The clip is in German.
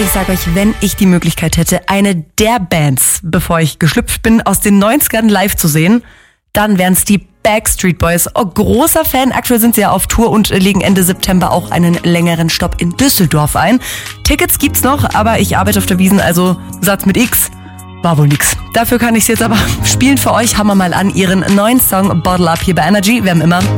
ich sage euch, wenn ich die Möglichkeit hätte, eine der Bands, bevor ich geschlüpft bin, aus den 90ern live zu sehen, dann wären es die Backstreet Boys. Oh, großer Fan. Aktuell sind sie ja auf Tour und legen Ende September auch einen längeren Stopp in Düsseldorf ein. Tickets gibt's noch, aber ich arbeite auf der Wiesn, also Satz mit X. War wohl nix. Dafür kann ich's jetzt aber spielen für euch. Hammer mal an ihren neuen Song Bottle Up hier bei Energy. Wir haben immer